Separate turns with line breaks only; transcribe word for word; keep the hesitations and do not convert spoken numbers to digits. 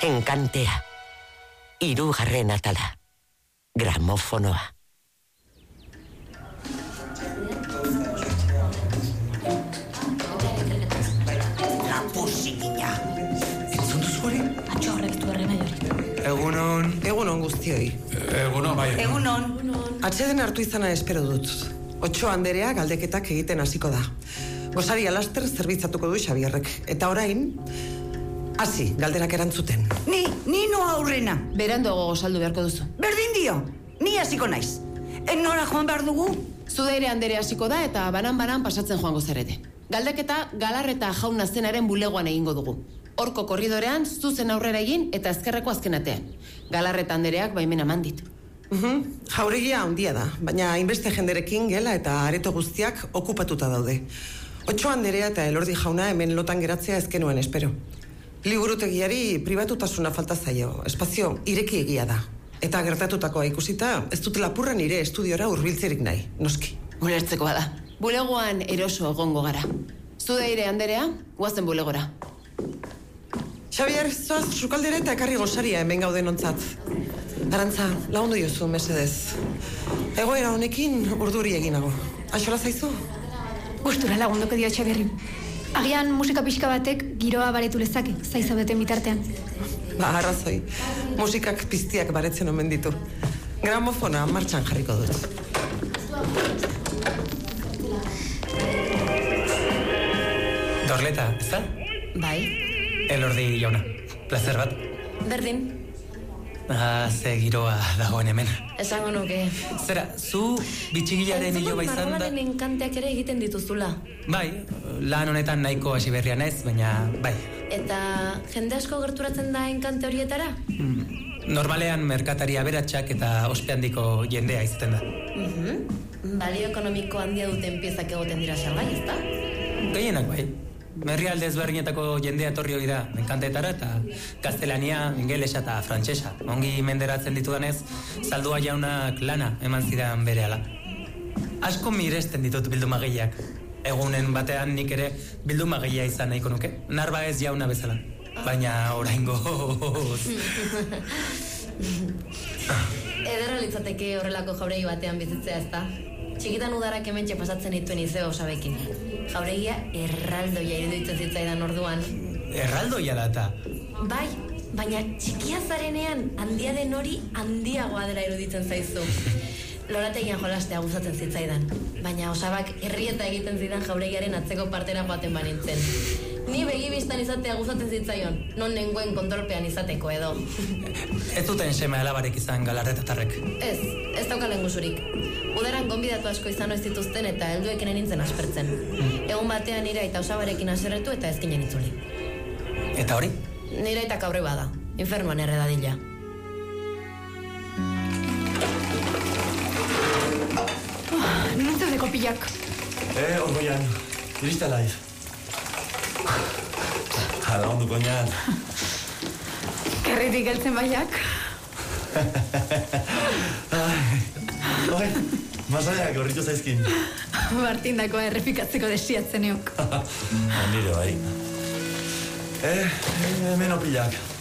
Enkantea. Hirugarren atala. Gramofonoa. Lapuzikina.
Entzun duzu hori?
Atxo horrek du errena jori.
Egunon.
Egunon guztioi.
Egunon, bai.
Egunon.
Atseden hartu izana espero dut. Otxo Anderea galdeketak egiten hasiko da. Gosari alaster zerbitzatuko du Xabierrek. Eta orain, hasi, galderak erantzuten.
Ni, ni no aurrena.
Beranduago saldu beharko duzu.
Berdin dio, ni hasiko naiz. En nora joan behar dugu?
Zudeire Andere hasiko da eta banan-banan pasatzen joango zarete. Galdeketa Galarreta jauna zenaren bulegoan egingo dugu. Horko korridorean zuzen aurrera egin eta ezkerreko azken atean. Galarreta Andereak baimena mandit.
Uhum. Jauregia handia da, baina hainbeste jenderekin gela eta areto guztiak okupatuta daude. Otxo Anderea eta Elordi jauna hemen lotan geratzea ezkenuen espero. Liburutegiari pribatutasuna falta zaio, espazio ireki egia da. Eta gertatutakoa ikusita, ez dut lapurra nire estudiora hurbiltzerik nahi, noski.
Ulertzekoa da. Bulegoan eroso egongo gara. Zudeire Anderea, guazen bulegora.
Xabier, zoaz sukaldera eta ekarri gosaria hemen gauden ontzat. Arantza, lagundu jozu, mesedez. Egoera honekin urduri eginago. Aixola zaizu?
Gustura lagunduko dio Xabierri. Agian musika pixka batek giroa baretu lezake, zaizabeten bitartean.
Ba, arrazoi. Musikak piztiak baretzen omen ditu. Gramofona martxan jarriko dut.
Dorleta, ez da?
Bai.
Elordi jauna, plazer bat.
Berdin.
Ah, ze giroa dagoen hemen.
Esango nuke.
Zera, zu bitxigilaren hilo baizan da...
Margolaren enkanteak ere egiten dituzula.
Bai, lan honetan nahiko hasi berria naiz, baina bai.
Eta jende asko gerturatzen da enkante horietara?
Mm. Normalean merkatari aberatsak eta ospe handiko jendea izaten da.
Mhm. Balio ekonomiko handia duten piezak egoten dira salgai, ezta?
Gehienak bai. Herrialde ezberdinetako jendea etorri hori da, enkanteetara eta gaztelania, ingelesa eta frantsesa. Ongi menderatzen ditudanez, Zaldua jaunak lana eman zidan berehala. Asko miresten ditut bildumagileak. Egunen batean nik ere bildumagia izan nahiko nuke. Narbaez jauna bezala. Baina oraingoz.
Ederra litzateke horrelako jauregi batean bizitzea, ezta? Txikitan udarak hementxe pasatzen dituen izeo osabekin. Jauregia erraldoia iruditzen zitzaidan orduan.
Erraldoia da eta?
Bai, baina txikia zarenean handia den hori handiagoa dela iruditzen zaizu. Lorategian jolastea gustatzen zitzaidan, baina osabak herrieta egiten zidan jauregiaren atzeko partera joaten banintzen. Ni begibistan izatea gustatzen zitzaion, non nengoen kontrolpean izateko edo.
Ez duten seme alabarek izan Galarretatarrek?
Ez, ez daukalen guzurik. Udaran gonbidatu asko izan oiz dituzten eta helduekin nintzen aspertzen. Mm. Egun batean nire aita osabarekin aserretu eta ezkinen itzuli.
Eta hori?
Nire aita kabre bada, infernuan erredadila.
Oh, nintzen deko pilak.
Eh, orgoian, iriste laiz. Hala ondu koñan.
Kerritik geltzen baiak.
Oi, masaiak horritu zaizkin.
Martindakoa errepikatzeko desiatzen euk.
Nire bai. Eh, hemen opilak.